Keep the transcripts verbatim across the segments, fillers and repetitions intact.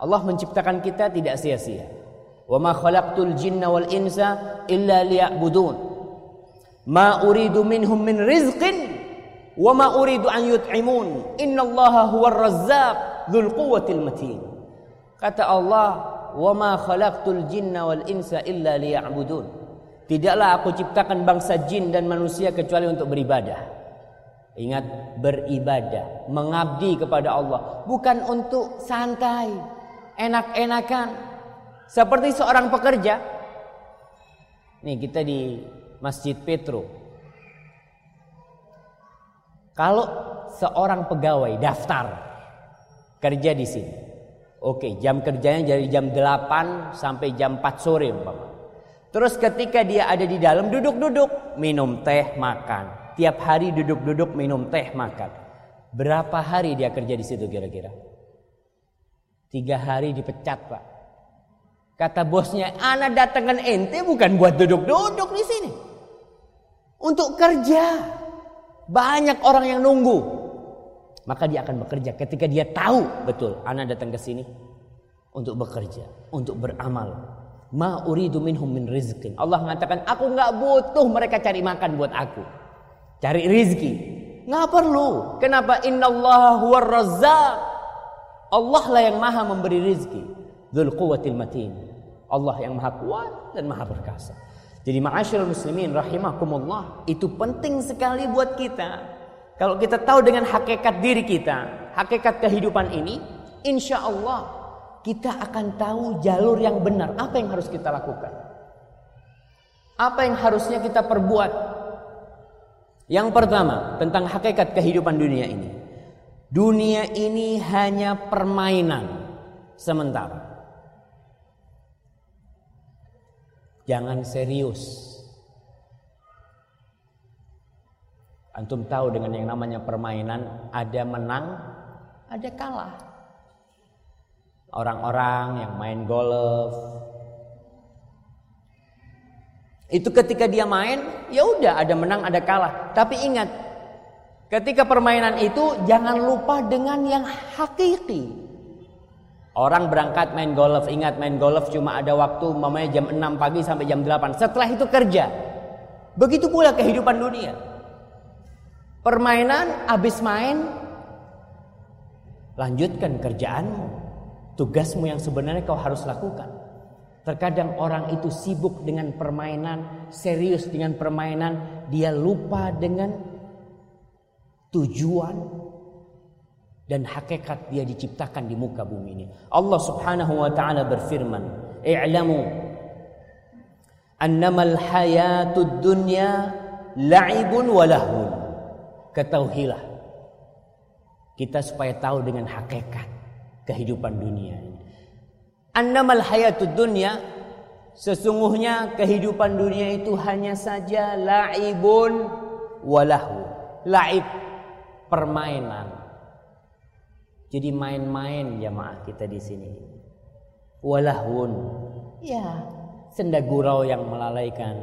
Allah menciptakan kita tidak sia-sia. Wa ma khalaqtul jinna wal insa illa liya'budun. Ma uridu minhum min rizqin wa ma uridu an yut'imun. Innallaha huwar razzaq dzul quwwatil matin. Kata Allah, wa ma khalaqtul jinna wal insa illa liya'budun. Tidaklah aku ciptakan bangsa jin dan manusia kecuali untuk beribadah. Ingat, beribadah, mengabdi kepada Allah, bukan untuk santai, enak-enakan. Seperti seorang pekerja. Nih kita di Masjid Petro. Kalau seorang pegawai daftar kerja di sini, oke, jam kerjanya dari jam delapan sampai jam empat sore umpama. Terus ketika dia ada di dalam duduk-duduk, minum teh, makan. Tiap hari duduk-duduk minum teh, makan. Berapa hari dia kerja di situ kira-kira? Tiga hari dipecat, Pak. Kata bosnya, ana datangkan ente bukan buat duduk-duduk di sini, untuk kerja. Banyak orang yang nunggu. Maka dia akan bekerja ketika dia tahu betul ana datang ke sini untuk bekerja, untuk beramal. Ma uridu minhum min rizqin. Allah mengatakan, aku enggak butuh mereka cari makan buat aku. Cari rizki. Enggak perlu. Kenapa? Innallaha huwar razzaq. Allah lah yang maha memberi rizki. Dzul quwwatil matin. Allah yang maha kuat dan maha perkasa. Jadi ma'asyiral muslimin rahimakumullah, itu penting sekali buat kita. Kalau kita tahu dengan hakikat diri kita, hakikat kehidupan ini, insya Allah kita akan tahu jalur yang benar. Apa yang harus kita lakukan? Apa yang harusnya kita perbuat? Yang pertama, tentang hakikat kehidupan dunia ini. Dunia ini hanya permainan sementara. Jangan serius. Antum tahu dengan yang namanya permainan, ada menang, ada kalah. Orang-orang yang main golf, itu ketika dia main, ya udah ada menang, ada kalah. Tapi ingat, ketika permainan itu jangan lupa dengan yang hakiki. Orang berangkat main golf, ingat main golf cuma ada waktu mamanya jam enam pagi sampai jam delapan. Setelah itu kerja. Begitu pula kehidupan dunia. Permainan, habis main, lanjutkan kerjaanmu. Tugasmu yang sebenarnya kau harus lakukan. Terkadang orang itu sibuk dengan permainan, serius dengan permainan, dia lupa dengan tujuan dan hakikat dia diciptakan di muka bumi ini. Allah Subhanahu wa taala berfirman, "I'lamu annamal hayatud dunya la'ibun wa lahwun." Ketahuilah kita supaya tahu dengan hakikat kehidupan dunia ini. Annamal hayatud dunya, sesungguhnya kehidupan dunia itu hanya saja la'ibun walahu. La'ib, permainan. Jadi main-main jamaah kita di sini. Walahun, ya senda gurau yang melalaikan.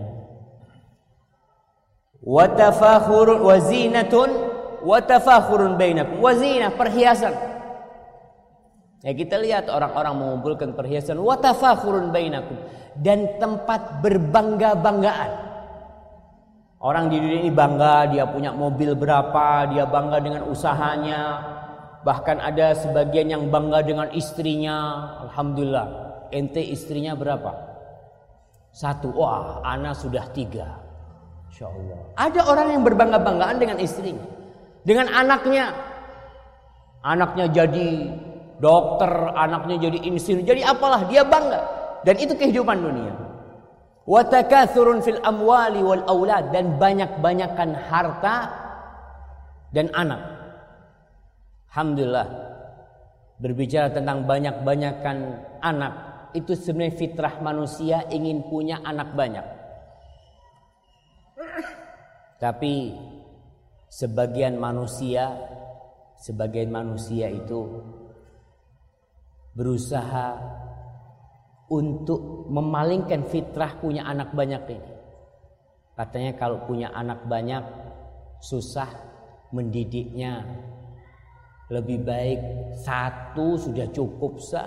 Watafakhurun wazinatun, watafakhurun bainakum. Wazinah, perhiasan. Ya kita lihat orang-orang mengumpulkan perhiasan. Watafakhurun bainakum, dan tempat berbangga-banggaan. Orang di dunia ini bangga dia punya mobil berapa, dia bangga dengan usahanya. Bahkan ada sebagian yang bangga dengan istrinya. Alhamdulillah, ente istrinya berapa? Satu. Wah, ana sudah tiga. Insya Allah. Ada orang yang berbangga-banggaan dengan istrinya, dengan anaknya. Anaknya jadi dokter, anaknya jadi insinyur, jadi apalah, dia bangga. Dan itu kehidupan dunia. Wa takatsurun fil amwali wal aulad, dan banyak-banyakan harta dan anak. Alhamdulillah, berbicara tentang banyak-banyakan anak, itu sebenarnya fitrah manusia ingin punya anak banyak. Tapi sebagian manusia, sebagian manusia itu berusaha untuk memalingkan fitrah punya anak banyak ini. Katanya kalau punya anak banyak susah mendidiknya. Lebih baik satu sudah cukup, sah.